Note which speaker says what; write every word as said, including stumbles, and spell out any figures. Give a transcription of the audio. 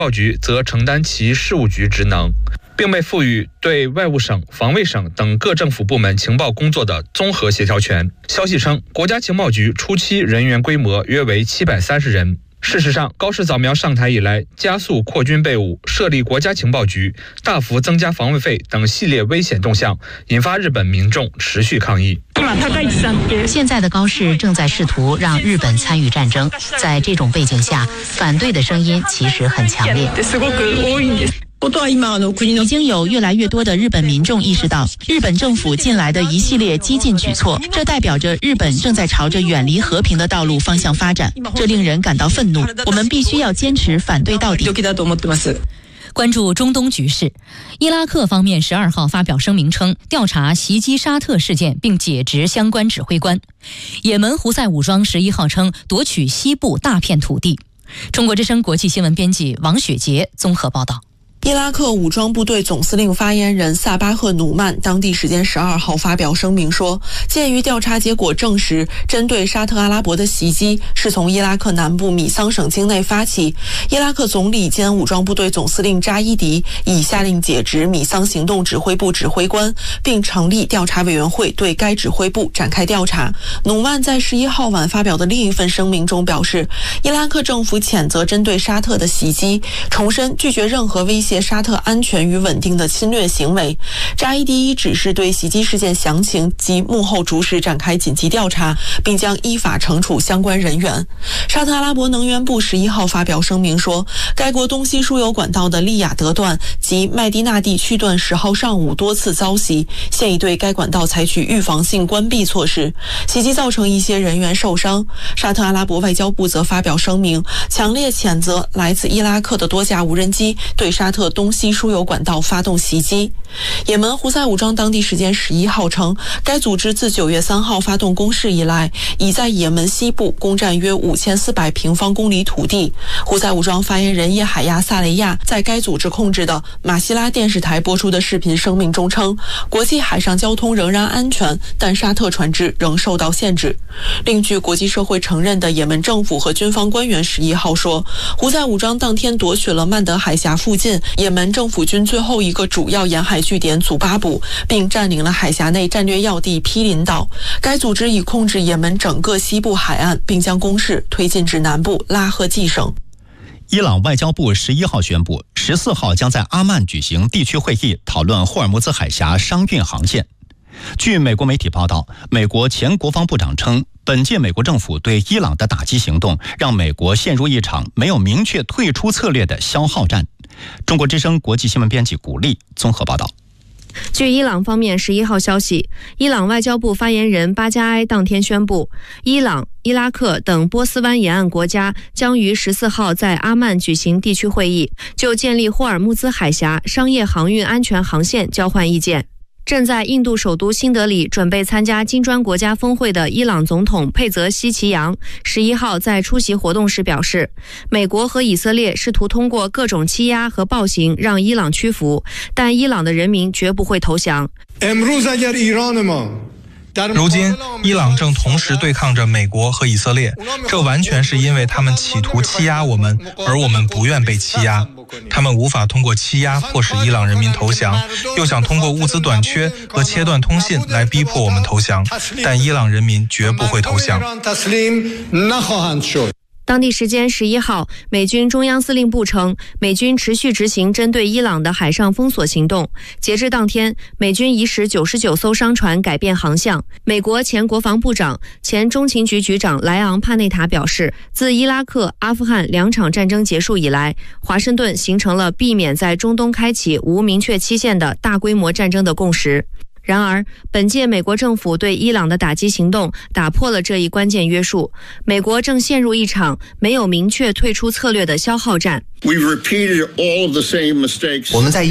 Speaker 1: 报局则承担其事务局职能，并被赋予对外务省、防卫省等各政府部门情报工作的综合协调权。消息称，国家情报局初期人员规模约为七百三十人。事实上，高市早苗上台以来，加速扩军备武、设立国家情报局、大幅增加防卫费等系列危险动向，引发日本民众持续抗议。
Speaker 2: 现在的高市正在试图让日本参与战争，在这种背景下，反对的声音其实很强烈。已经有越来越多的日本民众意识到，日本政府近来的一系列激进举措，这代表着日本正在朝着远离和平的道路方向发展，这令人感到愤怒。我们必须要坚持反对到底。
Speaker 3: 关注中东局势，伊拉克方面十二号发表声明称，调查袭击沙特事件并解职相关指挥官。也门胡塞武装十一号称夺取西部大片土地。中国之声国际新闻编辑王雪杰综合报道。
Speaker 4: 伊拉克武装部队总司令发言人萨巴赫努曼当地时间十二号发表声明说，鉴于调查结果证实，针对沙特阿拉伯的袭击是从伊拉克南部米桑省境内发起，伊拉克总理兼武装部队总司令扎伊迪已下令解职米桑行动指挥部指挥官，并成立调查委员会对该指挥部展开调查。努曼在十一号晚发表的另一份声明中表示，伊拉克政府谴责针对沙特的袭击，重申拒绝任何威胁沙特安全与稳定的侵略行为。扎伊迪指示对袭击事件详情及幕后主使展开紧急调查，并将依法惩处相关人员。沙特阿拉伯能源部十一号发表声明说，该国东西输油管道的利雅得段及麦地那地区段十号上午多次遭袭，现已对该管道采取预防性关闭措施。袭击造成一些人员受伤。沙特阿拉伯外交部则发表声明，强烈谴责来自伊拉克的多架无人机对沙特东西输油管道发动袭击。也门胡塞武装当地时间十一号称，该组织自九月三号发动攻势以来，已在也门西部攻占约五千四百平方公里土地。胡塞武装发言人叶海亚萨雷亚在该组织控制的马希拉电视台播出的视频声明中称，国际海上交通仍然安全，但沙特船只仍受到限制。另据国际社会承认的也门政府和军方官员十一号说，胡塞武装当天夺取了曼德海峡附近也门政府军最后一个主要沿海据点祖巴卜，并占领了海峡内战略要地毗邻岛。该组织已控制也门整个西部海岸，并将攻势推进至南部拉赫季省。
Speaker 5: 伊朗外交部十一号宣布，十四号将在阿曼举行地区会议，讨论霍尔木兹海峡商运航线。据美国媒体报道，美国前国防部长称，本届美国政府对伊朗的打击行动让美国陷入一场没有明确退出策略的消耗战。中国之声国际新闻编辑古丽综合报道。
Speaker 6: 据伊朗方面十一号消息，伊朗外交部发言人巴加埃当天宣布，伊朗、伊拉克等波斯湾沿岸国家将于十四号在阿曼举行地区会议，就建立霍尔木兹海峡商业航运安全航线交换意见。正在印度首都新德里准备参加金砖国家峰会的伊朗总统佩泽希奇扬十一号在出席活动时表示，美国和以色列试图通过各种欺压和暴行让伊朗屈服，但伊朗的人民绝不会投降。
Speaker 7: 如今，伊朗正同时对抗着美国和以色列，这完全是因为他们企图欺压我们，而我们不愿被欺压。他们无法通过欺压迫使伊朗人民投降，又想通过物资短缺和切断通信来逼迫我们投降，但伊朗人民绝不会投降。
Speaker 6: 当地时间十一号，美军中央司令部称，美军持续执行针对伊朗的海上封锁行动。截至当天，美军已使九十九艘商船改变航向。美国前国防部长、前中情局局长莱昂·帕内塔表示，自伊拉克、阿富汗两场战争结束以来，华盛顿形成了避免在中东开启无明确期限的大规模战争的共识。然而，本届美国政府对伊朗的打击行动打破了这一关键约束。美国正陷入一场没有明确退出策略的消耗战。
Speaker 8: 我们在